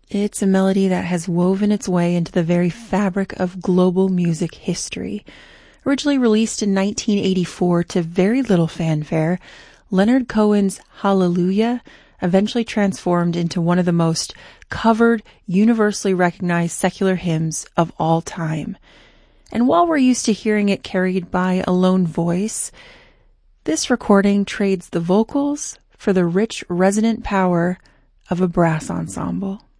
It's a melody that has woven its way into the very fabric of global music history. Originally released in 1984 to very little fanfare, Leonard Cohen's Hallelujah eventually transformed into one of the most covered, universally recognized secular hymns of all time. And while we're used to hearing it carried by a lone voice, this recording trades the vocals for the rich, resonant power of a brass ensemble.